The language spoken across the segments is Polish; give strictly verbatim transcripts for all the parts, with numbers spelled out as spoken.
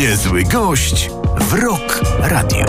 Niezły gość w Rock Radio.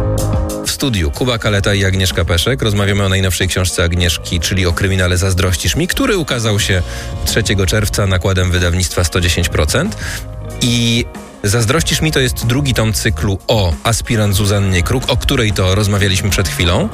W studiu Kuba Kaleta i Agnieszka Peszek. Rozmawiamy o najnowszej książce Agnieszki, czyli o kryminale Zazdrościsz mi, który ukazał się trzeciego czerwca nakładem wydawnictwa sto dziesięć procent. I Zazdrościsz mi to jest drugi tom cyklu o aspirant Zuzannie Kruk, o której to rozmawialiśmy przed chwilą,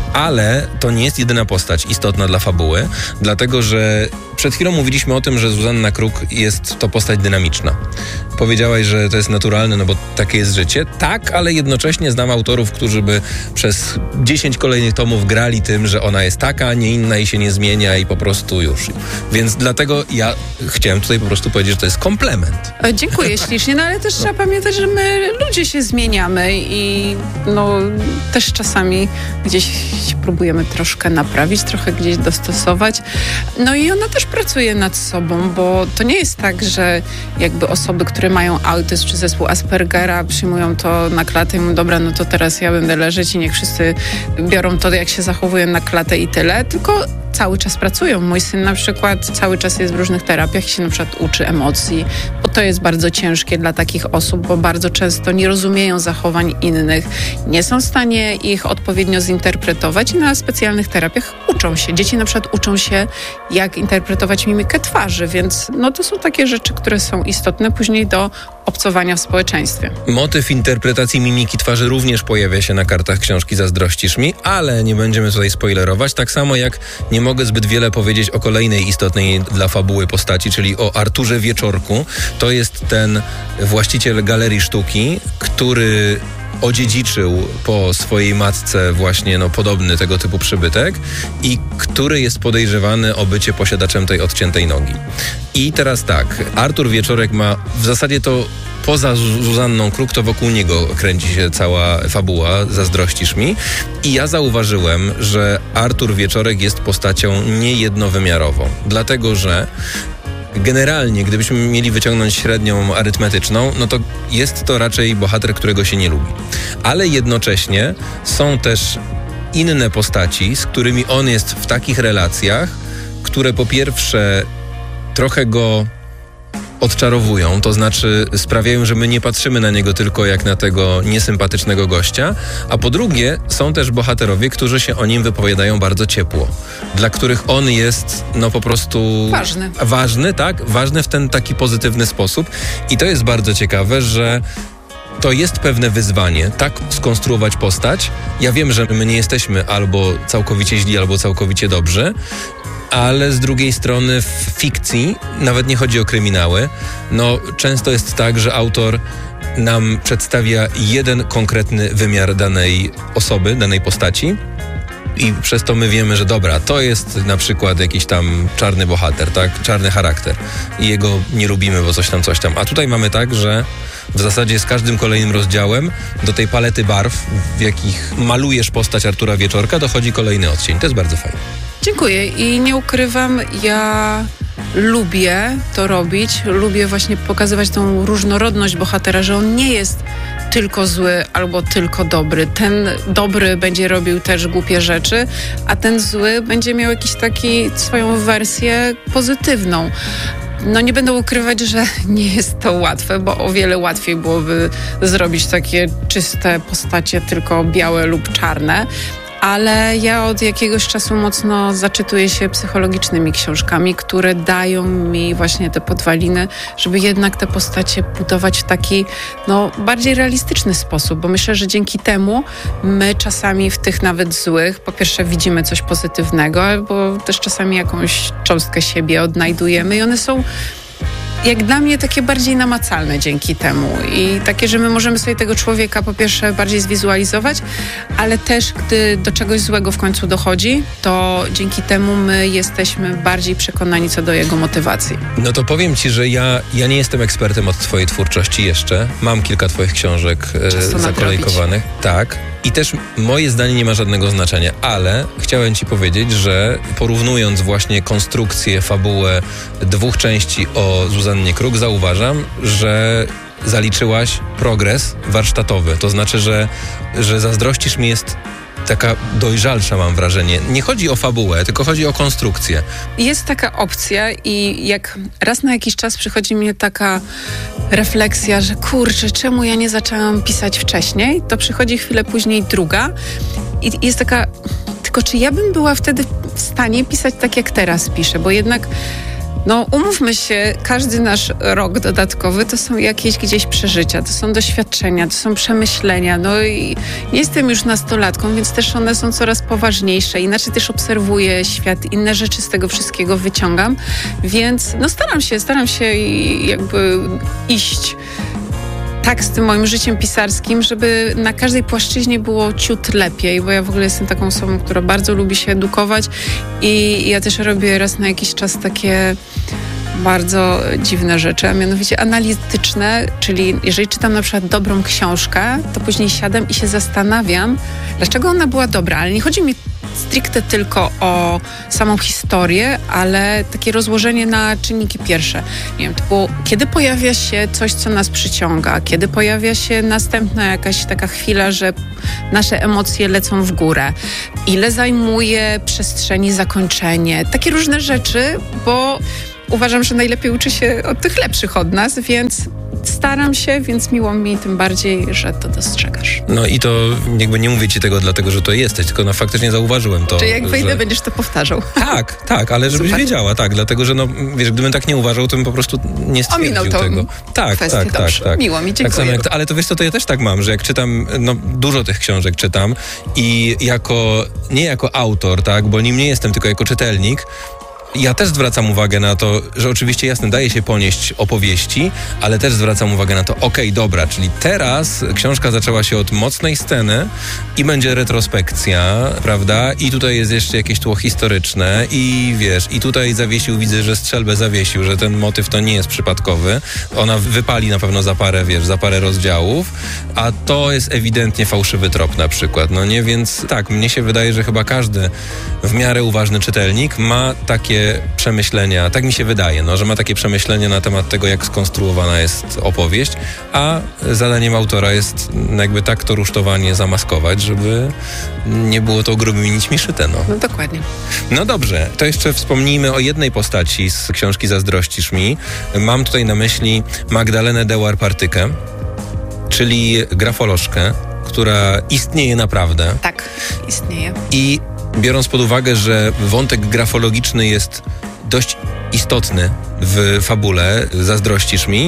ale to nie jest jedyna postać istotna dla fabuły, dlatego że przed chwilą mówiliśmy o tym, że Zuzanna Kruk jest to postać dynamiczna. Powiedziałaś, że to jest naturalne, no bo takie jest życie. Tak, ale jednocześnie znam autorów, którzy by przez dziesięć kolejnych tomów grali tym, że ona jest taka, a nie inna i się nie zmienia i po prostu już. Więc dlatego ja chciałem tutaj po prostu powiedzieć, że to jest komplement. Dziękuję ślicznie, no ale też trzeba pamiętać, że my ludzie się zmieniamy i no też czasami gdzieś się próbujemy troszkę naprawić, trochę gdzieś dostosować. No i ona też pracuje nad sobą, bo to nie jest tak, że jakby osoby, które mają autyzm czy zespół Aspergera przyjmują to na klatę i mówią, dobra, no to teraz ja będę leżeć i niech wszyscy biorą to, jak się zachowują na klatę i tyle, tylko cały czas pracują. Mój syn na przykład cały czas jest w różnych terapiach i się na przykład uczy emocji, bo to jest bardzo ciężkie dla takich osób, bo bardzo często nie rozumieją zachowań innych, nie są w stanie ich odpowiednio zinterpretować i na specjalnych terapiach uczą się. Dzieci na przykład uczą się, jak interpretować mimikę twarzy, więc no to są takie rzeczy, które są istotne później do obcowania w społeczeństwie. Motyw interpretacji mimiki twarzy również pojawia się na kartach książki Zazdrościsz mi, ale nie będziemy tutaj spoilerować, tak samo jak nie mogę zbyt wiele powiedzieć o kolejnej istotnej dla fabuły postaci, czyli o Arturze Wieczorku. To jest ten właściciel galerii sztuki, który odziedziczył po swojej matce właśnie no, podobny tego typu przybytek i który jest podejrzewany o bycie posiadaczem tej odciętej nogi. I teraz tak, Artur Wieczorek ma w zasadzie to poza Zuzanną Kruk, to wokół niego kręci się cała fabuła Zazdrościsz mi. I ja zauważyłem, że Artur Wieczorek jest postacią niejednowymiarową, dlatego że generalnie, gdybyśmy mieli wyciągnąć średnią arytmetyczną, no to jest to raczej bohater, którego się nie lubi. Ale jednocześnie są też inne postaci, z którymi on jest w takich relacjach, które po pierwsze trochę go odczarowują, to znaczy sprawiają, że my nie patrzymy na niego tylko jak na tego niesympatycznego gościa, a po drugie są też bohaterowie, którzy się o nim wypowiadają bardzo ciepło, dla których on jest no po prostu ważny, ważny, tak? Ważny w ten taki pozytywny sposób i to jest bardzo ciekawe, że to jest pewne wyzwanie, tak skonstruować postać. Ja wiem, że my nie jesteśmy albo całkowicie źli, albo całkowicie dobrzy, ale z drugiej strony w fikcji, nawet nie chodzi o kryminały, no często jest tak, że autor nam przedstawia jeden konkretny wymiar danej osoby, danej postaci i przez to my wiemy, że dobra, to jest na przykład jakiś tam czarny bohater, tak, czarny charakter i jego nie lubimy, bo coś tam, coś tam. A tutaj mamy tak, że w zasadzie z każdym kolejnym rozdziałem do tej palety barw, w jakich malujesz postać Artura Wieczorka, dochodzi kolejny odcień. To jest bardzo fajne. Dziękuję i nie ukrywam, ja lubię to robić, lubię właśnie pokazywać tą różnorodność bohatera, że on nie jest tylko zły albo tylko dobry. Ten dobry będzie robił też głupie rzeczy, a ten zły będzie miał jakiś taki swoją wersję pozytywną. No nie będę ukrywać, że nie jest to łatwe, bo o wiele łatwiej byłoby zrobić takie czyste postacie, tylko białe lub czarne. Ale ja od jakiegoś czasu mocno zaczytuję się psychologicznymi książkami, które dają mi właśnie te podwaliny, żeby jednak te postacie budować w taki no, bardziej realistyczny sposób, bo myślę, że dzięki temu my czasami w tych nawet złych, po pierwsze widzimy coś pozytywnego, albo też czasami jakąś cząstkę siebie odnajdujemy i one są jak dla mnie takie bardziej namacalne dzięki temu i takie, że my możemy sobie tego człowieka po pierwsze bardziej zwizualizować, ale też gdy do czegoś złego w końcu dochodzi, to dzięki temu my jesteśmy bardziej przekonani co do jego motywacji. No to powiem ci, że ja, ja nie jestem ekspertem od twojej twórczości jeszcze. Mam kilka twoich książek e, zakolejkowanych. Tak. I też moje zdanie nie ma żadnego znaczenia, ale chciałem ci powiedzieć, że porównując właśnie konstrukcję, fabułę dwóch części o Zuzannie Kruk, zauważam, że zaliczyłaś progres warsztatowy. To znaczy, że, że Zazdrościsz mi jest taka dojrzalsza, mam wrażenie. Nie chodzi o fabułę, tylko chodzi o konstrukcję. Jest taka opcja i jak raz na jakiś czas przychodzi mi taka refleksja, że kurczę, czemu ja nie zaczęłam pisać wcześniej, to przychodzi chwilę później druga i jest taka, tylko czy ja bym była wtedy w stanie pisać tak, jak teraz piszę, bo jednak no umówmy się, każdy nasz rok dodatkowy to są jakieś gdzieś przeżycia, to są doświadczenia, to są przemyślenia. No i nie jestem już nastolatką, więc też one są coraz poważniejsze. Inaczej też obserwuję świat, inne rzeczy z tego wszystkiego wyciągam. Więc no staram się, staram się jakby iść tak z tym moim życiem pisarskim, żeby na każdej płaszczyźnie było ciut lepiej, bo ja w ogóle jestem taką osobą, która bardzo lubi się edukować i ja też robię raz na jakiś czas takie bardzo dziwne rzeczy, a mianowicie analityczne, czyli jeżeli czytam na przykład dobrą książkę, to później siadam i się zastanawiam, dlaczego ona była dobra, ale nie chodzi mi stricte tylko o samą historię, ale takie rozłożenie na czynniki pierwsze. Nie wiem, typu, kiedy pojawia się coś, co nas przyciąga, kiedy pojawia się następna jakaś taka chwila, że nasze emocje lecą w górę, ile zajmuje przestrzeni zakończenie, takie różne rzeczy, bo uważam, że najlepiej uczy się od tych lepszych od nas, więc staram się, więc miło mi tym bardziej, że to dostrzegasz. No i to jakby nie mówię ci tego dlatego, że to jesteś, tylko no faktycznie zauważyłem to. Czy jak wyjdę, że... będziesz to powtarzał? Tak, tak, ale żebyś Super. wiedziała, tak, dlatego, że no wiesz, gdybym tak nie uważał, to bym po prostu nie stwierdził Ominął to tego. Tak, kwestię, tak, tak, dobrze. tak. Miło mi, dziękuję. Tak samo jak, ale to wiesz co, to ja też tak mam, że jak czytam, no dużo tych książek czytam i jako, nie jako autor, tak, bo nim nie jestem, tylko jako czytelnik, ja też zwracam uwagę na to, że oczywiście jasne, daje się ponieść opowieści, ale też zwracam uwagę na to, okej, okay, dobra, czyli teraz książka zaczęła się od mocnej sceny i będzie retrospekcja, prawda? I tutaj jest jeszcze jakieś tło historyczne i wiesz, i tutaj zawiesił, widzę, że strzelbę zawiesił, że ten motyw to nie jest przypadkowy. Ona wypali na pewno za parę, wiesz, za parę rozdziałów, a to jest ewidentnie fałszywy trop na przykład, no nie? Więc tak, mnie się wydaje, że chyba każdy w miarę uważny czytelnik ma takie przemyślenia, tak mi się wydaje, no, że ma takie przemyślenia na temat tego, jak skonstruowana jest opowieść, a zadaniem autora jest jakby tak to rusztowanie zamaskować, żeby nie było to grubymi nićmi szyte. No. No dokładnie. No dobrze, to jeszcze wspomnijmy o jednej postaci z książki Zazdrościsz mi. Mam tutaj na myśli Magdalenę Dewar-Partykę, czyli grafolożkę, która istnieje naprawdę. Tak, istnieje. I biorąc pod uwagę, że wątek grafologiczny jest dość istotny w fabule Zazdrościsz mi,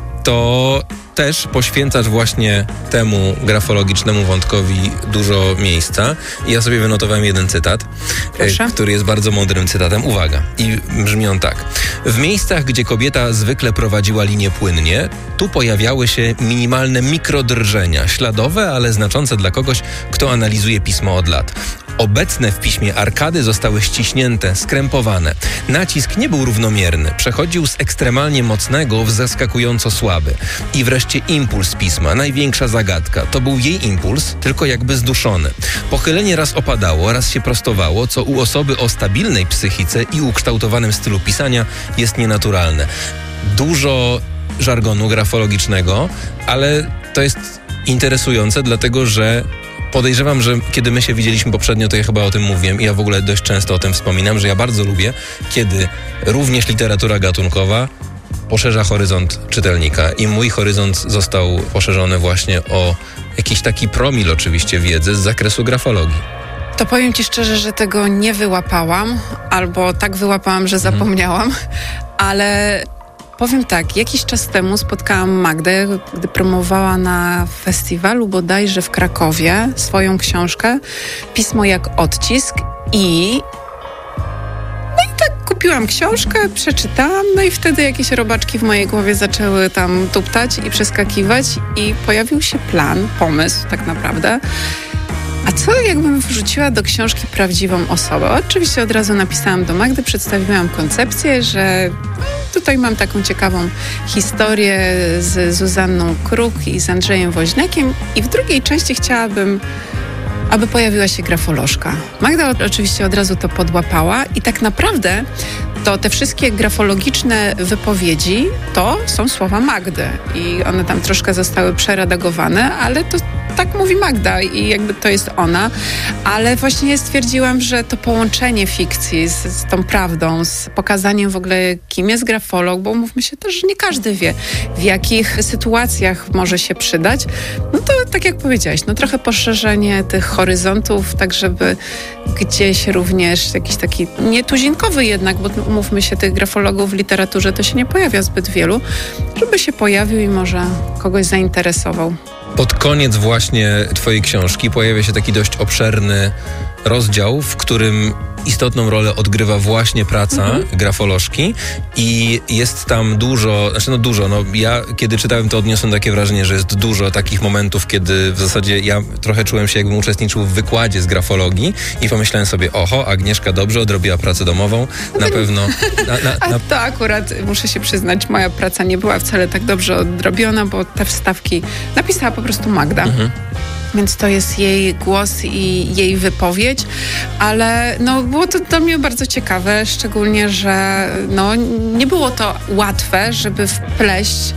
to też poświęcasz właśnie temu grafologicznemu wątkowi dużo miejsca. I ja sobie wynotowałem jeden cytat, Proszę. który jest bardzo mądrym cytatem. Uwaga. I brzmi on tak. W miejscach, gdzie kobieta zwykle prowadziła linię płynnie, tu pojawiały się minimalne mikrodrżenia, śladowe, ale znaczące dla kogoś, kto analizuje pismo od lat. Obecne w piśmie arkady zostały ściśnięte, skrępowane. Nacisk nie był równomierny, przechodził z ekstremalnie mocnego w zaskakująco słaby. I wreszcie impuls pisma, największa zagadka. To był jej impuls, tylko jakby zduszony. Pochylenie raz opadało, raz się prostowało, co u osoby o stabilnej psychice i ukształtowanym stylu pisania jest nienaturalne. Dużo żargonu grafologicznego, ale to jest interesujące, dlatego że podejrzewam, że kiedy my się widzieliśmy poprzednio, to ja chyba o tym mówiłem i ja w ogóle dość często o tym wspominam, że ja bardzo lubię, kiedy również literatura gatunkowa poszerza horyzont czytelnika i mój horyzont został poszerzony właśnie o jakiś taki promil oczywiście wiedzy z zakresu grafologii. To powiem ci szczerze, że tego nie wyłapałam, albo tak wyłapałam, że zapomniałam, mhm. ale powiem tak, jakiś czas temu spotkałam Magdę, gdy promowała na festiwalu bodajże w Krakowie swoją książkę Pismo jak odcisk i no i tak kupiłam książkę, przeczytałam, no i wtedy jakieś robaczki w mojej głowie zaczęły tam tuptać i przeskakiwać i pojawił się plan, pomysł tak naprawdę. A co jakbym wrzuciła do książki prawdziwą osobę? Oczywiście od razu napisałam do Magdy, przedstawiłam koncepcję, że tutaj mam taką ciekawą historię z Zuzanną Kruk i z Andrzejem Woźniakiem i w drugiej części chciałabym, aby pojawiła się grafolożka. Magda oczywiście od razu to podłapała i tak naprawdę to te wszystkie grafologiczne wypowiedzi to są słowa Magdy i one tam troszkę zostały przeredagowane, ale to tak mówi Magda i jakby to jest ona, ale właśnie stwierdziłam, że to połączenie fikcji z, z tą prawdą, z pokazaniem w ogóle, kim jest grafolog, bo mówmy się też, że nie każdy wie, w jakich sytuacjach może się przydać. No to tak jak powiedziałaś, no trochę poszerzenie tych horyzontów, tak żeby gdzieś również jakiś taki nietuzinkowy jednak, bo umówmy się, tych grafologów w literaturze to się nie pojawia zbyt wielu, żeby się pojawił i może kogoś zainteresował. Pod koniec właśnie twojej książki pojawia się taki dość obszerny rozdział, w którym istotną rolę odgrywa właśnie praca mhm. grafolożki i jest tam dużo, znaczy no dużo, no ja kiedy czytałem to odniosłem takie wrażenie, że jest dużo takich momentów, kiedy w zasadzie ja trochę czułem się jakbym uczestniczył w wykładzie z grafologii i pomyślałem sobie, oho, Agnieszka dobrze odrobiła pracę domową, na pewno... Na, na, na... A to akurat, muszę się przyznać, moja praca nie była wcale tak dobrze odrobiona, bo te wstawki napisała po prostu Magda. Mhm. Więc to jest jej głos i jej wypowiedź, ale no, było to dla mnie bardzo ciekawe, szczególnie, że no, nie było to łatwe, żeby wpleść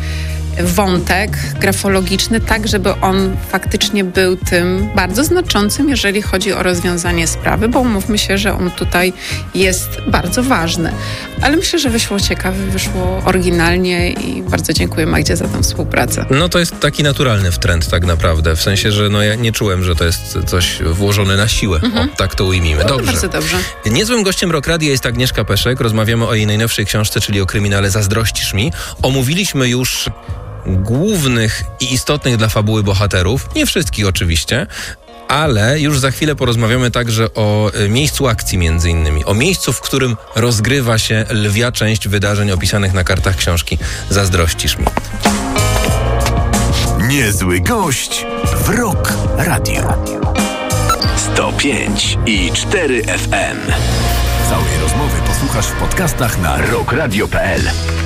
wątek grafologiczny tak, żeby on faktycznie był tym bardzo znaczącym, jeżeli chodzi o rozwiązanie sprawy, bo umówmy się, że on tutaj jest bardzo ważny. Ale myślę, że wyszło ciekawie, wyszło oryginalnie i bardzo dziękuję Magdzie za tę współpracę. No to jest taki naturalny wtręt tak naprawdę, w sensie, że no ja nie czułem, że to jest coś włożone na siłę. Mhm. O, tak to ujmijmy. Dobrze. No, bardzo dobrze. Niezłym gościem Rock Radia jest Agnieszka Peszek. Rozmawiamy o jej najnowszej książce, czyli o kryminale Zazdrościsz mi. Omówiliśmy już głównych i istotnych dla fabuły bohaterów, nie wszystkich oczywiście, ale już za chwilę porozmawiamy także o miejscu akcji między innymi, o miejscu, w którym rozgrywa się lwia część wydarzeń opisanych na kartach książki Zazdrościsz mi. Niezły gość w Rock Radio. sto pięć i cztery F M. Całej rozmowy posłuchasz w podcastach na rock radio kropka p l.